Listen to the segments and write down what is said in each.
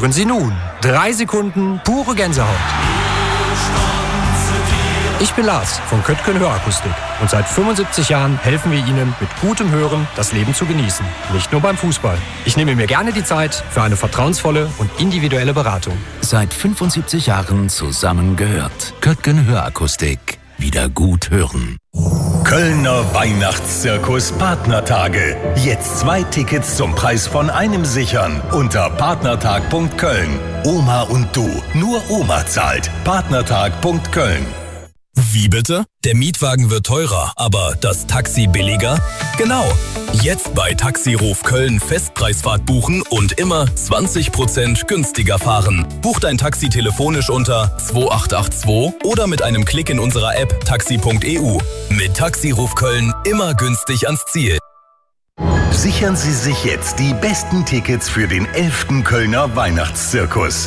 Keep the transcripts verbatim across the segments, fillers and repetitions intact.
Hören Sie nun. Drei Sekunden pure Gänsehaut. Ich bin Lars von Köttgen Hörakustik und seit fünfundsiebzig Jahren helfen wir Ihnen mit gutem Hören das Leben zu genießen. Nicht nur beim Fußball. Ich nehme mir gerne die Zeit für eine vertrauensvolle und individuelle Beratung. Seit fünfundsiebzig Jahren zusammengehört. Köttgen Hörakustik. Wieder gut hören. Kölner Weihnachtszirkus Partnertage. Jetzt zwei Tickets zum Preis von einem sichern unter partnertag punkt köln. Oma und du. Nur Oma zahlt. partnertag punkt köln. Wie bitte? Der Mietwagen wird teurer, aber das Taxi billiger? Genau. Jetzt bei Taxiruf Köln Festpreisfahrt buchen und immer zwanzig Prozent günstiger fahren. Buch dein Taxi telefonisch unter zwei acht acht zwei oder mit einem Klick in unserer App taxi punkt e u. Mit Taxiruf Köln immer günstig ans Ziel. Sichern Sie sich jetzt die besten Tickets für den elften Kölner Weihnachtszirkus.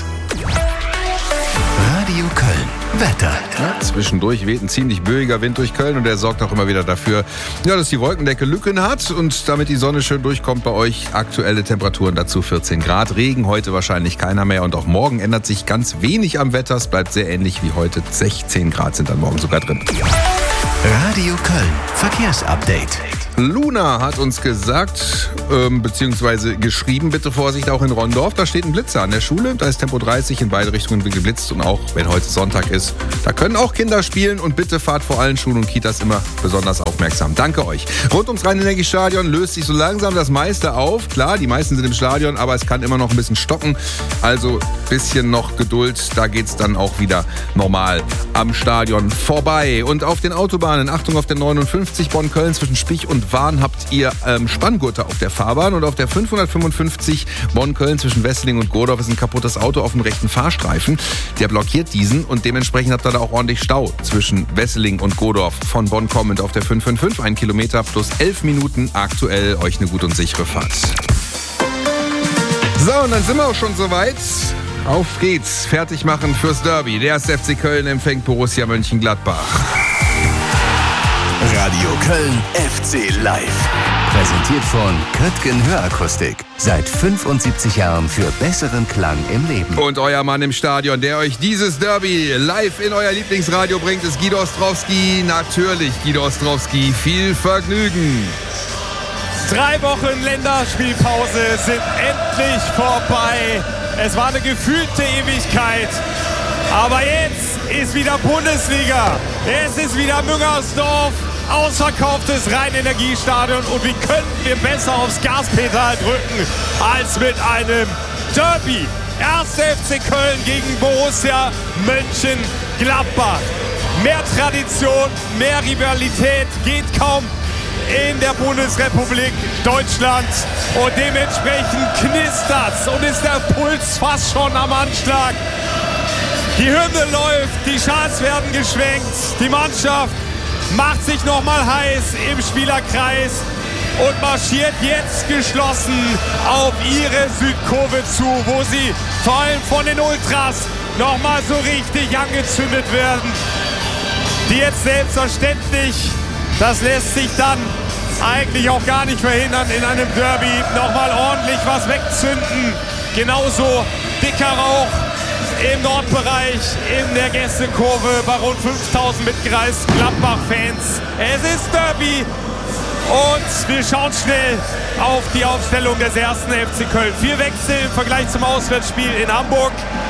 Radio Köln. Wetter. Ja, zwischendurch weht ein ziemlich böiger Wind durch Köln und der sorgt auch immer wieder dafür, ja, dass die Wolkendecke Lücken hat und damit die Sonne schön durchkommt bei euch. Aktuelle Temperaturen dazu vierzehn Grad. Regen heute wahrscheinlich keiner mehr und auch morgen ändert sich ganz wenig am Wetter. Es bleibt sehr ähnlich wie heute. sechzehn Grad sind dann morgen sogar drin. Radio Köln. Verkehrsupdate. Luna hat uns gesagt, ähm, beziehungsweise geschrieben, bitte Vorsicht auch in Rondorf. Da steht ein Blitzer an der Schule. Da ist Tempo dreißig, in beide Richtungen wird geblitzt. Und auch, wenn heute Sonntag ist, da können auch Kinder spielen. Und bitte fahrt vor allen Schulen und Kitas immer besonders aufmerksam. Danke euch. Rund ums Rhein-Energiestadion löst sich so langsam das meiste auf. Klar, die meisten sind im Stadion, aber es kann immer noch ein bisschen stocken. Also ein bisschen noch Geduld. Da geht's dann auch wieder normal am Stadion vorbei. Und auf den Autobahnen, Achtung auf der neunundfünfzig Bonn-Köln zwischen Spich und Wahn habt ihr ähm, Spanngurte auf der Fahrbahn und auf der fünfhundertfünfundfünfzig Bonn-Köln zwischen Wesseling und Godorf ist ein kaputtes Auto auf dem rechten Fahrstreifen. Der blockiert diesen und dementsprechend habt ihr da auch ordentlich Stau zwischen Wesseling und Godorf von Bonn kommend auf der fünf fünf fünf. Ein Kilometer plus elf Minuten aktuell. Euch eine gute und sichere Fahrt. So, und dann sind wir auch schon soweit. Auf geht's. Fertig machen fürs Derby. Der erste F C Köln empfängt Borussia Mönchengladbach. Radio Köln F C Live. Präsentiert von Köttgen Hörakustik. Seit fünfundsiebzig Jahren für besseren Klang im Leben. Und euer Mann im Stadion, der euch dieses Derby live in euer Lieblingsradio bringt, ist Guido Ostrowski. Natürlich Guido Ostrowski. Viel Vergnügen. Drei Wochen Länderspielpause sind endlich vorbei. Es war eine gefühlte Ewigkeit. Aber jetzt ist wieder Bundesliga. Es ist wieder Müngersdorf. Ausverkauftes Rhein-Energiestadion. Und wie könnten wir besser aufs Gaspedal drücken als mit einem Derby? erster F C Köln gegen Borussia Mönchengladbach. Mehr Tradition, mehr Rivalität geht kaum in der Bundesrepublik Deutschland. Und dementsprechend knistert's und ist der Puls fast schon am Anschlag. Die Hymne läuft, die Schals werden geschwenkt, die Mannschaft macht sich nochmal heiß im Spielerkreis und marschiert jetzt geschlossen auf ihre Südkurve zu, wo sie vor allem von den Ultras nochmal so richtig angezündet werden. Die jetzt selbstverständlich, das lässt sich dann eigentlich auch gar nicht verhindern, in einem Derby nochmal ordentlich was wegzünden. Genauso dicker Rauch im Nordbereich, in der Gästekurve, bei rund fünftausend mitgereisten Gladbach-Fans. Es ist Derby und wir schauen schnell auf die Aufstellung des ersten F C Köln. Vier Wechsel im Vergleich zum Auswärtsspiel in Hamburg.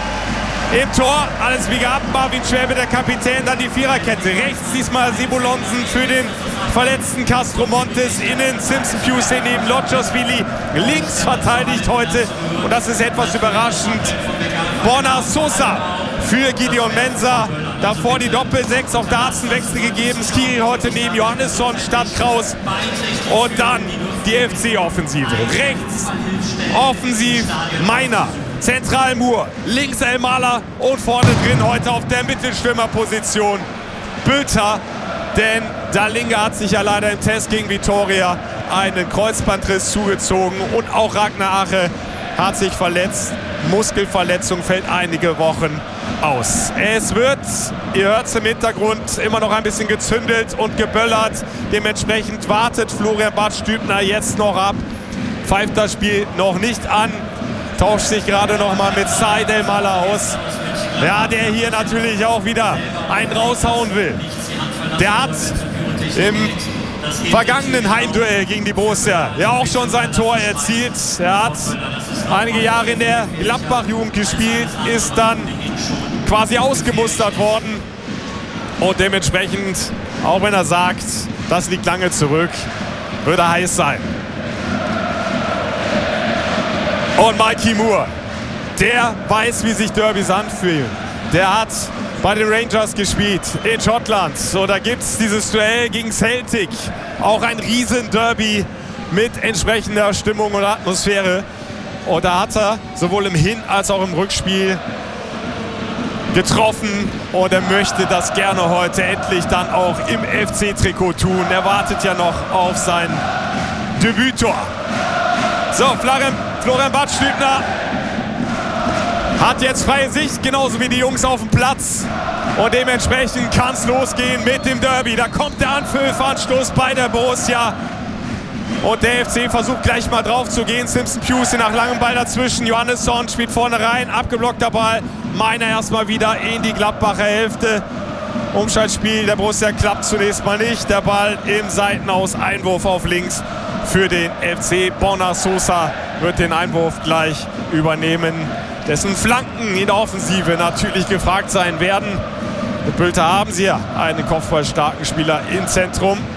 Im Tor, alles wie gehabt, Marvin Schwäbe, der Kapitän, dann die Viererkette. Rechts diesmal Sebulonsen für den verletzten Castro Montes, innen Simpson Pusey neben Lodjosvili, links verteidigt heute, und das ist etwas überraschend, Borna Sosa für Gideon Mensah. Davor die Doppel-Sechs, auch da hat es einen Wechsel gegeben. Skiri heute neben Johannesson statt Kraus. Und dann die F C-Offensive. Rechts offensiv Meiner. Zentral Moore, links Elmaler und vorne drin heute auf der Mittelstürmerposition Bülter. Denn Dalinga hat sich ja leider im Test gegen Vitoria einen Kreuzbandriss zugezogen. Und auch Ragnar Ache hat sich verletzt. Muskelverletzung, fällt einige Wochen aus. Es wird, ihr hört es im Hintergrund, immer noch ein bisschen gezündelt und geböllert. Dementsprechend wartet Florian Bart-Stübner jetzt noch ab. Pfeift das Spiel noch nicht an. tauscht sich gerade noch mal mit Said El-Mala aus. Ja, der hier natürlich auch wieder einen raushauen will. Der hat im vergangenen Heimduell gegen die Borussia ja auch schon sein Tor erzielt. Er hat einige Jahre in der Gladbach-Jugend gespielt, ist dann quasi ausgemustert worden. Und dementsprechend, auch wenn er sagt, das liegt lange zurück, wird er heiß sein. Und Mikey Moore, der weiß, wie sich Derbys anfühlen. Der hat bei den Rangers gespielt in Schottland. So, da gibt es dieses Duell gegen Celtic. Auch ein Riesen-Derby mit entsprechender Stimmung und Atmosphäre. Und da hat er sowohl im Hin- als auch im Rückspiel getroffen. Und er möchte das gerne heute endlich dann auch im F C-Trikot tun. Er wartet ja noch auf sein Debüttor. So, Florian, Florian Badstübner hat jetzt freie Sicht, genauso wie die Jungs auf dem Platz. Und dementsprechend kann es losgehen mit dem Derby. Da kommt der Anpfiff-Anstoß bei der Borussia. Und der F C versucht gleich mal drauf zu gehen. Simpson Pusey nach langem Ball dazwischen. Johannesson spielt vorne rein. Abgeblockter Ball. Meiner erstmal wieder in die Gladbacher Hälfte. Umschaltspiel der Borussia klappt zunächst mal nicht. Der Ball im Seitenaus. Einwurf auf links für den F C. Borna Sosa wird den Einwurf gleich übernehmen, dessen Flanken in der Offensive natürlich gefragt sein werden. Mit Bülter haben sie ja einen kopfballstarken Spieler im Zentrum.